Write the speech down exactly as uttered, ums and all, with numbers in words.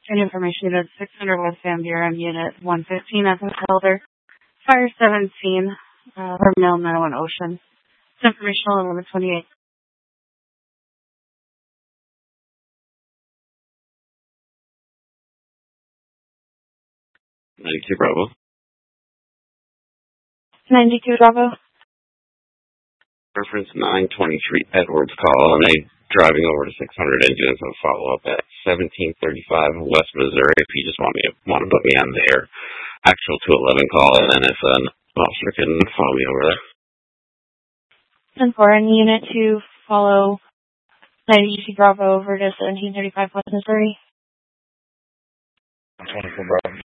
And information unit six hundred West Van Buren, unit one fifteen as an elder. Fire seventeen, uh, Terminal nine oh one Ocean. It's informational eleven twenty-eight. ninety-two Bravo. ninety-two Bravo. Reference nine twenty-three Edwards call, and they driving over to six hundred engines and follow up at seventeen thirty-five West Missouri. If you just want me to, want to put me on their actual two eleven call, and then if an officer can follow me over there. And for any unit to follow ninety-two Bravo over to seventeen thirty-five West Missouri. twenty-four Bravo.